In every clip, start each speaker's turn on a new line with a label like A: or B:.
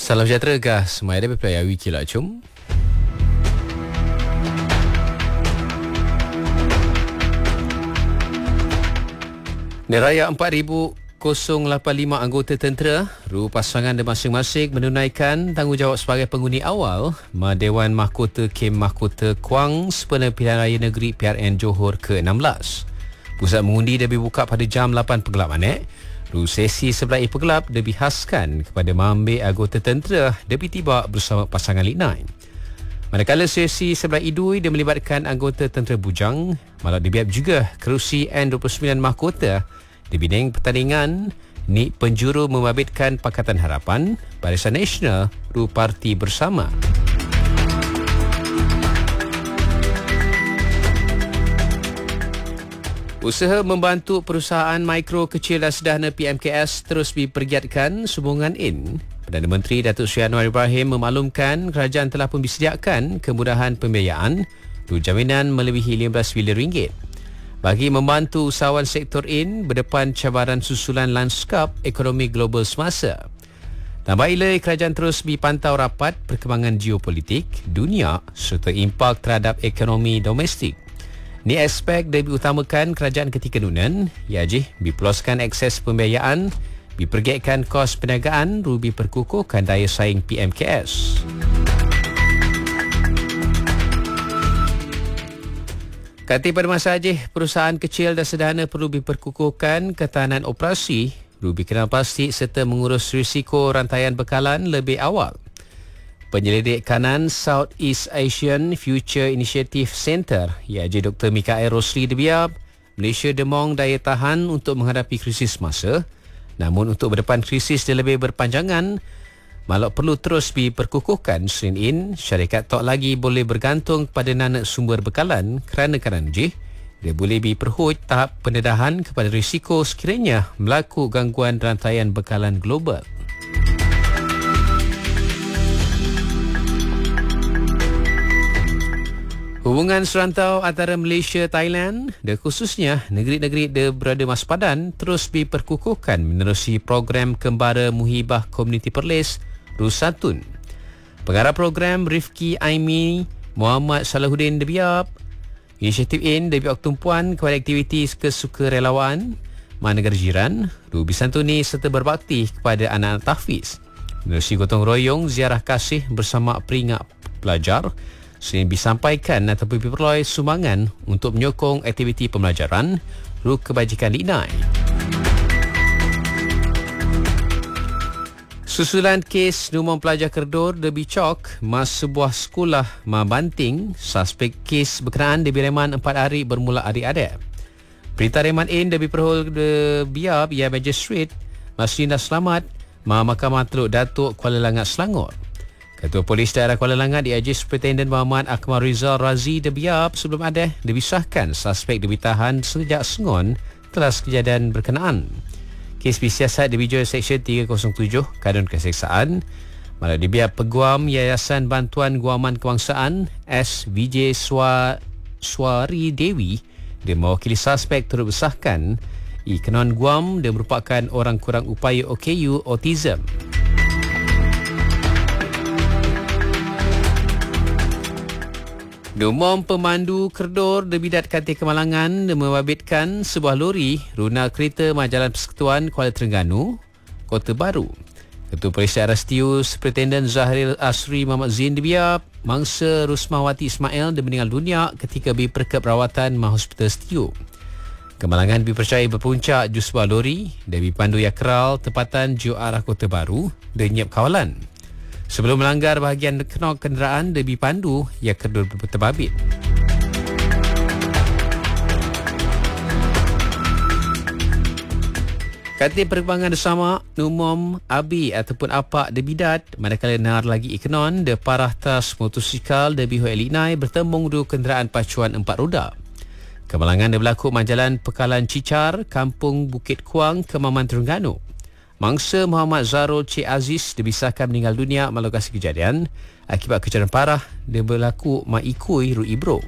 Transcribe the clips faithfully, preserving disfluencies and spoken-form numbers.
A: Salam sejahtera kah semua ada berpelaya wiki lah cum. Neraya empat ribu lapan puluh lima anggota tentera, ru pasangan dan masing-masing menunaikan tanggungjawab sebagai pengundi awal Dewan Mahkota Kem Mahkota Kuang sempena Pilihan Raya Negeri P R N Johor ke enam belas. Pusat mengundi dah dibuka pada jam lapan pegelap manek. Ru sesi sebelah pegelap dibihaskan kepada mengambil anggota tentera debi tiba bersama pasangan Lik Nai. Manakala sesi sebelah idui dia melibatkan anggota tentera bujang, malah dibiap juga kerusi N dua puluh sembilan mahkota di bidang pertandingan ni penjuru membabitkan Pakatan Harapan, Barisan Nasional, ru parti bersama. Usaha membantu perusahaan mikro, kecil dan sederhana P M K S terus dipergiatkan sumbangan in. Perdana Menteri Datuk Seri Anwar Ibrahim memaklumkan kerajaan telah pun disediakan kemudahan pembiayaan untuk jaminan melebihi lima belas bilion ringgit bagi membantu usahawan sektor in berdepan cabaran susulan lanskap ekonomi global semasa. Tambah ila, kerajaan terus dipantau rapat perkembangan geopolitik dunia serta impak terhadap ekonomi domestik. Ni aspek dia diutamakan kerajaan ketika nunan, iajih dipeloskan akses pembiayaan, dipergiatkan kos perniagaan, rubi perkukuhkan daya saing P M K S. Kati pada masa ajih, perusahaan kecil dan sederhana perlu diperkukuhkan ketahanan operasi, rubi kenal pasti serta mengurus risiko rantaian bekalan lebih awal. Penyelidik kanan Southeast Asian Future Initiative Centre, iaitu Doktor Mikael Rosli debiab, Malaysia demong daya tahan untuk menghadapi krisis masa, namun untuk berdepan krisis yang lebih berpanjangan, malah perlu terus diperkukuhkan Serin in, syarikat tak lagi boleh bergantung pada nanak sumber bekalan kerana kanan jih, dia boleh diperhut tahap pendedahan kepada risiko sekiranya berlaku gangguan rantaian bekalan global. Hubungan serantau antara Malaysia Thailand dan khususnya negeri-negeri yang berada waspadan terus diperkukuhkan menerusi program Kembara Muhibah Komuniti Perlis Rusatun. Pengarah program Rifki Aimi Muhammad Salahuddin debiab inisiatif in debiab tumpuan kepada aktiviti kesukarelawan mana negara jiran rubi santuni serta berbakti kepada anak-anak tahfiz menerusi gotong royong ziarah kasih bersama peringkat pelajar sehingga disampaikan ataupun diperoleh sumbangan untuk menyokong aktiviti pembelajaran ru kebajikan Lik Nai. Susulan kes rumah pelajar Kerdor Debi Chok mas sebuah sekolah Mabanting, suspek kes berkenaan Debi reman empat hari bermula hari ada. Perintah reman in Debi Perhol de Biab ia Magistrate Masrinda Selamat Ma Mahkamah Teluk Datuk Kuala Langat Selangor. Ketua Polis Daerah Kuala Langat D I J Superintendent Muhammad Akmal Rizal Razi debiab sebelum ada dibisahkan suspek ditahan sejak sengon telah kejadian berkenaan. Kes disiasat dibijual Seksyen tiga kosong tujuh Kanun Keseksaan. Malah dibiar Peguam Yayasan Bantuan Guaman Kebangsaan S V J Swa, Swari Dewi dia mewakili suspek turut besahkan Ikenon Guam dia merupakan orang kurang upaya O K U Autism. Umum pemandu Kerdor Debidat Kanti Kemalangan membabitkan sebuah lori runa kereta Majalan Persekutuan Kuala Terengganu, Kota Baru. Ketua Polis Daerah Setiu Superintendent Zahril Asri Muhammad Zin debiab mangsa Rusmawati Ismail dia meninggal dunia ketika diperkap rawatan Mah Hospital Setiu. Kemalangan dipercayai berpuncak ju sebuah lori dan dipandu Yakral tempatan ju arah Kota Baru dan nyiap kawalan. Sebelum melanggar bahagian kenok kenderaan debi pandu ia kedua terbabit. Kati perkembangan bersama umum abi ataupun apak debidat manakala nar lagi ikenon de parah tas motosikal debi Hui Lik Nai bertembung du kenderaan pacuan empat roda. Kemalangan dia berlaku Majalan Pekalan Cicar, Kampung Bukit Kuang, Kemaman Terengganu. Mangsa Muhammad Zarul Cik Aziz dibisahkan meninggal dunia melokasi kejadian akibat kecederaan parah dia berlaku maikui Ru Ibro.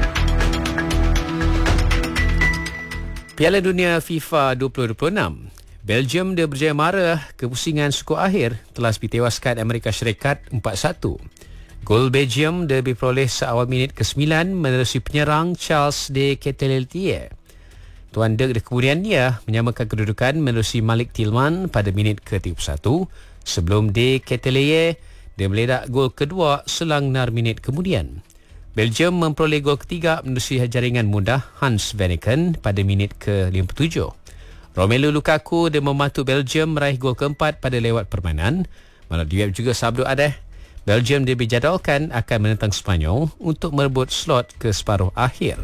A: Piala Dunia FIFA dua ribu dua puluh enam. Belgium dia berjaya mara kepusingan skor akhir telah ditewaskan Amerika Syarikat empat satu. Gol Belgium dia diperoleh seawal minit ke sembilan menerusi penyerang Charles de Ketelaere. Tuan Dirk kemudian dia menyamakan kedudukan menerusi Malik Tillman pada minit ke tiga puluh satu sebelum de Ketelaere dia meledak gol kedua selang enam minit kemudian. Belgium memperoleh gol ketiga menerusi jaringan mudah Hans Vanaken pada minit ke lima puluh tujuh. Romelu Lukaku dia membantu Belgium meraih gol keempat pada lewat permainan. Malah dia juga sabdu adeh. Belgium dia dijadwalkan akan menentang Sepanyol untuk merebut slot ke separuh akhir.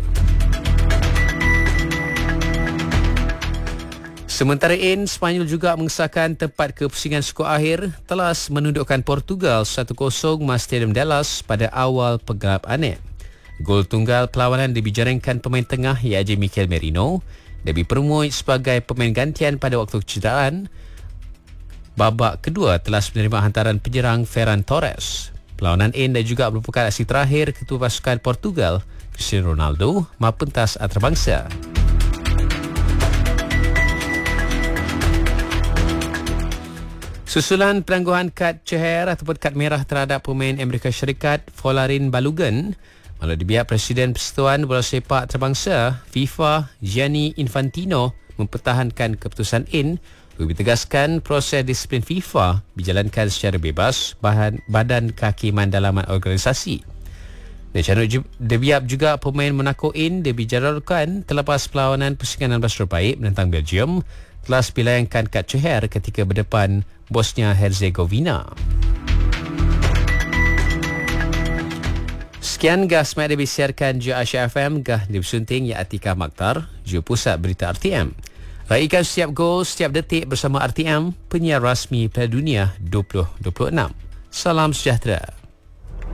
A: Sementara in, Sepanyol juga mengesahkan tempat kepusingan skor akhir telah menundukkan Portugal satu kosong mas Stadium Dallas pada awal pengalaman. Gol tunggal perlawanan dibijaringkan pemain tengah iaitu Mikel Merino. Dia dipermui sebagai pemain gantian pada waktu kecederaan. Babak kedua telah menerima hantaran penyerang Ferran Torres. Perlawanan in dan juga merupakan aksi terakhir ketua pasukan Portugal, Cristiano Ronaldo, mapentas antarabangsa. Susulan pelangguhan kad ceher ataupun kad merah terhadap pemain Amerika Syarikat Folarin Balogun, malah di pihak Presiden Persatuan Bola Sepak Antarabangsa FIFA Gianni Infantino mempertahankan keputusan in bagi tegaskan proses disiplin FIFA dijalankan secara bebas bahan badan kehakiman dalaman organisasi. Debiap juga pemain Monaco in dijadualkan terlepas perlawanan pusingan enam belas terbaik menentang Belgium telah dilayangkan kad ceher ketika berdepan Bosnia Herzegovina. Sekian gas mat dibisiarkan Ju Asia F M gah dibersunting ya Atika Maktar, Ju Pusat Berita R T M. Raikan setiap gol, setiap detik bersama R T M, penyiar rasmi Piala Dunia dua ribu dua puluh enam. Salam sejahtera.